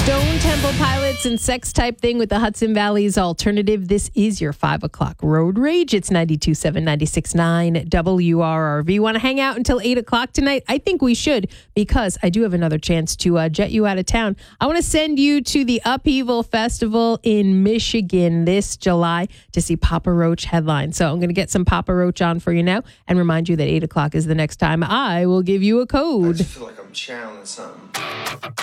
Stone Temple Pilots and Sex Type Thing with the Hudson Valley's alternative. This is your 5 o'clock road rage. It's 92.7, 96.9 WRRV. Want to hang out until 8 o'clock tonight? I think we should, because I do have another chance to jet you out of town. I want to send you to the Upheaval Festival in Michigan this July to see Papa Roach headline. So I'm going to get some Papa Roach on for you now and remind you that 8 o'clock is the next time I will give you a code. I just feel like I'm channeling something.